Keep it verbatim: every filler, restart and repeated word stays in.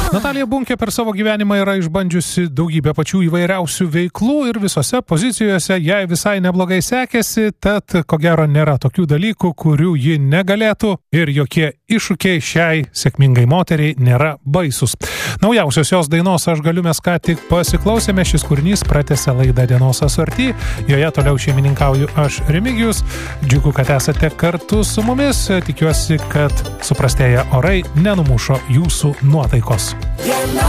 Natalija Bunkė per savo gyvenimą yra išbandžiusi daugybę pačių įvairiausių veiklų ir visose pozicijose jai visai neblogai sekėsi, tad ko gero nėra tokių dalykų, kurių ji negalėtų ir jokie iššūkiai šiai sėkmingai moteriai nėra baisus. Naujausios jos dainos Aš galiu mes ką tik pasiklausėme, šis kūrinys pratęsia laidą Dienos asorti, joje toliau šeimininkauju aš Remigijus, džiugu, kad esate kartu su mumis, tikiuosi, kad suprastėję orai nenumušo jūsų nuotaikos.